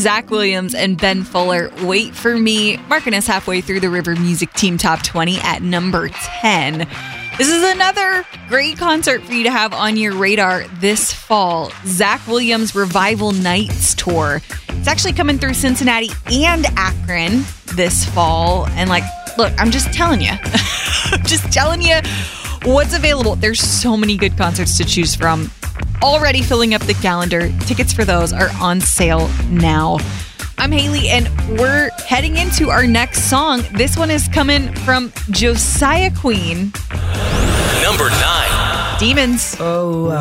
Zach Williams, and Ben Fuller, Wait for Me, marking us halfway through the River Music Team Top 20 at number 10. This is another great concert for you to have on your radar this fall. Zach Williams Revival Nights Tour. It's actually coming through Cincinnati and Akron this fall. And look, I'm just telling you. I'm just telling you what's available. There's so many good concerts to choose from. Already filling up the calendar. Tickets for those are on sale now. I'm Haley, and we're heading into our next song. This one is coming from Josiah Queen. Number 9. Demons. Oh,